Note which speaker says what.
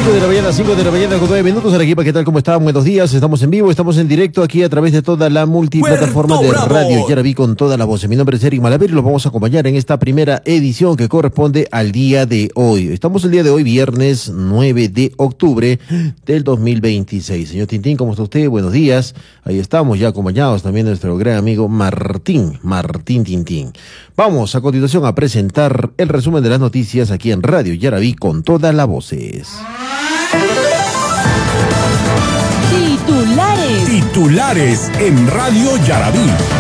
Speaker 1: 5 de la mañana con 9 minutos. Hola equipo, ¿qué tal? ¿Cómo están? Buenos días. Estamos en vivo, estamos en directo aquí a través de toda la multiplataforma de Radio Yaraví con toda la voz. Mi nombre es Eric Malaver y los vamos a acompañar en esta primera edición que corresponde al día de hoy. Estamos el día de hoy, viernes 9 de octubre del 2026. Señor Tintín, ¿cómo está usted? Buenos días. Ahí estamos ya acompañados también de nuestro gran amigo Martín Tintín. Vamos a continuación a presentar el resumen de las noticias aquí en Radio Yaraví con todas las voces.
Speaker 2: Titulares en Radio Yaraví.